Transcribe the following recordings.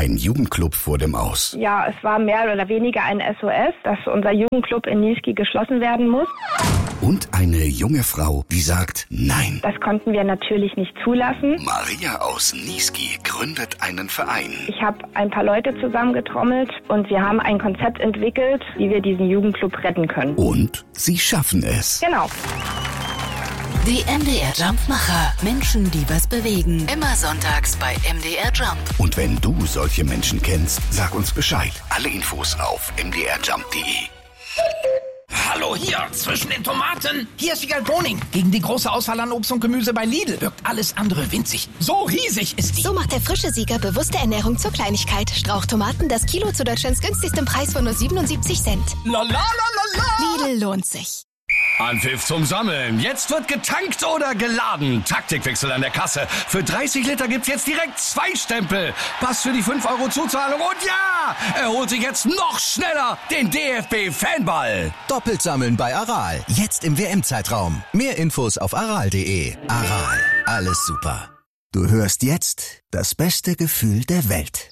Ein Jugendclub vor dem Aus. Ja, es war mehr oder weniger ein SOS, dass unser Jugendclub in Niesky geschlossen werden muss. Und eine junge Frau, die sagt Nein. Das konnten wir natürlich nicht zulassen. Maria aus Niesky gründet einen Verein. Ich habe ein paar Leute zusammengetrommelt und wir haben ein Konzept entwickelt, wie wir diesen Jugendclub retten können. Und sie schaffen es. Genau. Die MDR Jump-Macher. Menschen, die was bewegen. Immer sonntags bei MDR Jump. Und wenn du solche Menschen kennst, sag uns Bescheid. Alle Infos auf mdrjump.de. Hallo hier, zwischen den Tomaten. Hier ist Wiegald Boning. Gegen die große Auswahl an Obst und Gemüse bei Lidl wirkt alles andere winzig. So riesig ist die. So macht der frische Sieger bewusste Ernährung zur Kleinigkeit. Strauchtomaten, das Kilo zu Deutschlands günstigstem Preis von nur 77 Cent. La la la la la. Lidl lohnt sich. Anpfiff zum Sammeln. Jetzt wird getankt oder geladen. Taktikwechsel an der Kasse. Für 30 Liter gibt's jetzt direkt 2 Stempel. Pass für die 5 € Zuzahlung. Und ja, er holt sich jetzt noch schneller den DFB-Fanball. Doppelt sammeln bei Aral. Jetzt im WM-Zeitraum. Mehr Infos auf aral.de. Aral. Alles super. Du hörst jetzt das beste Gefühl der Welt.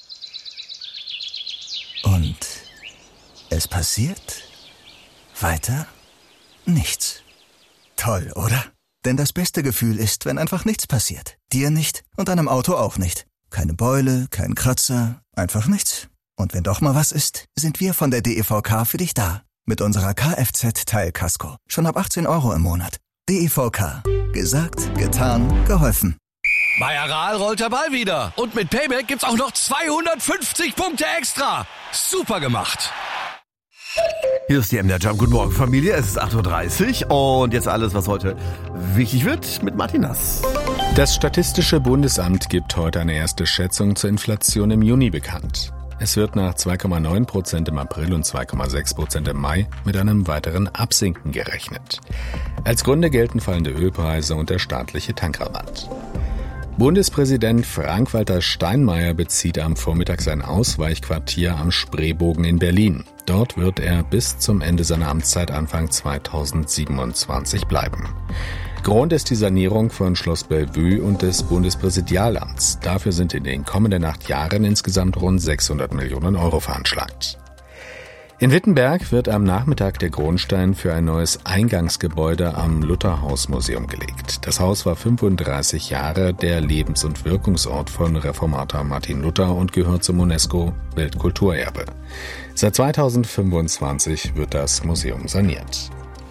Und es passiert weiter nichts. Toll, oder? Denn das beste Gefühl ist, wenn einfach nichts passiert. Dir nicht und deinem Auto auch nicht. Keine Beule, kein Kratzer, einfach nichts. Und wenn doch mal was ist, sind wir von der DEVK für dich da. Mit unserer Kfz-Teilkasko. Schon ab 18 € im Monat. DEVK. Gesagt, getan, geholfen. Bei Aral rollt der Ball wieder. Und mit Payback gibt's auch noch 250 Punkte extra. Super gemacht. Hier ist die MDR Jump. Guten Morgen, Familie. Es ist 8:30 Uhr und jetzt alles, was heute wichtig wird, mit Martin Nass. Das Statistische Bundesamt gibt heute eine erste Schätzung zur Inflation im Juni bekannt. Es wird nach 2,9% im April und 2,6% im Mai mit einem weiteren Absinken gerechnet. Als Gründe gelten fallende Ölpreise und der staatliche Tankrabatt. Bundespräsident Frank-Walter Steinmeier bezieht am Vormittag sein Ausweichquartier am Spreebogen in Berlin. Dort wird er bis zum Ende seiner Amtszeit Anfang 2027 bleiben. Grund ist die Sanierung von Schloss Bellevue und des Bundespräsidialamts. Dafür sind in den kommenden 8 Jahren insgesamt rund 600 Millionen € veranschlagt. In Wittenberg wird am Nachmittag der Grundstein für ein neues Eingangsgebäude am Lutherhaus-Museum gelegt. Das Haus war 35 Jahre der Lebens- und Wirkungsort von Reformator Martin Luther und gehört zum UNESCO-Weltkulturerbe. Seit 2025 wird das Museum saniert.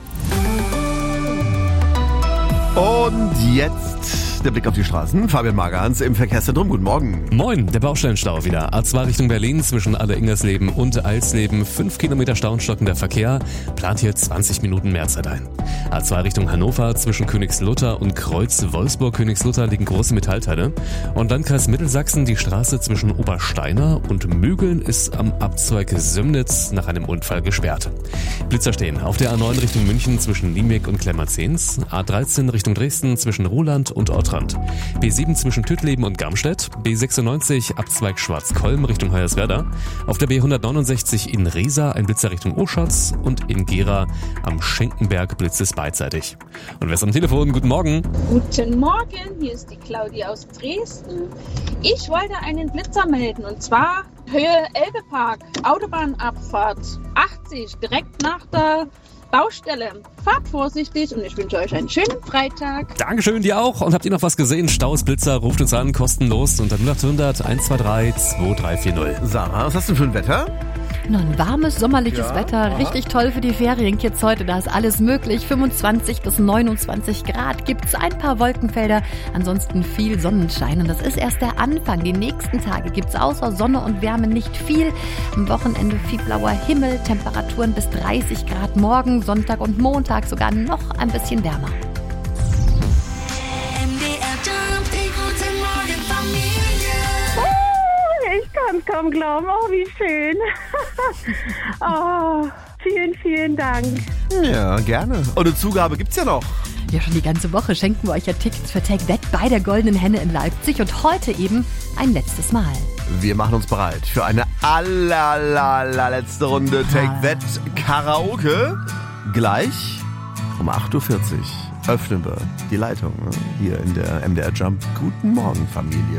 Und jetzt der Blick auf die Straßen. Fabian Magerhans im Verkehrszentrum. Guten Morgen. Moin, der Baustellenstau wieder. A2 Richtung Berlin zwischen Alle-Ingersleben und Alsleben. 5 Kilometer Stau und stockender Verkehr. Plant hier 20 Minuten Mehrzeit ein. A2 Richtung Hannover zwischen Königslutter und Kreuz Wolfsburg-Königslutter liegen große Metallteile. Und Landkreis Mittelsachsen, die Straße zwischen Obersteiner und Mügeln ist am Abzweig Sömnitz nach einem Unfall gesperrt. Blitzer stehen auf der A9 Richtung München zwischen Limig und Klemmerzens. A13 Richtung Dresden zwischen Roland und Ottrand. B7 zwischen Tüttleben und Garmstedt. B96 Abzweig Schwarzkolm Richtung Hoyerswerda. Auf der B169 in Riesa ein Blitzer Richtung Oschatz und in Gera am Schenkenberg blitzt es beidseitig. Und wer ist am Telefon? Guten Morgen. Guten Morgen, hier ist die Claudia aus Dresden. Ich wollte einen Blitzer melden und zwar Höhe Elbepark, Autobahnabfahrt 80, direkt nach der Baustelle. Fahrt vorsichtig und ich wünsche euch einen schönen Freitag. Dankeschön, dir auch. Und habt ihr noch was gesehen? Staus, Blitzer, ruft uns an, kostenlos unter 0800 123 2340. Sarah, was hast du für ein Wetter? Ein warmes, sommerliches Wetter, richtig toll für die Ferienkids heute, da ist alles möglich. 25 bis 29 Grad, gibt's ein paar Wolkenfelder, ansonsten viel Sonnenschein. Und das ist erst der Anfang. Die nächsten Tage gibt's außer Sonne und Wärme nicht viel. Am Wochenende viel blauer Himmel, Temperaturen bis 30 Grad morgen, Sonntag und Montag sogar noch ein bisschen wärmer. Ich kann es kaum glauben. Oh, wie schön. Oh, vielen, vielen Dank. Ja, gerne. Und eine Zugabe gibt's ja noch. Ja, schon die ganze Woche schenken wir euch ja Tickets für Take That bei der Goldenen Henne in Leipzig und heute eben ein letztes Mal. Wir machen uns bereit für eine allerletzte Runde Take That Karaoke. Gleich um 8:40 Uhr öffnen wir die Leitung hier in der MDR Jump. Guten Morgen, Familie.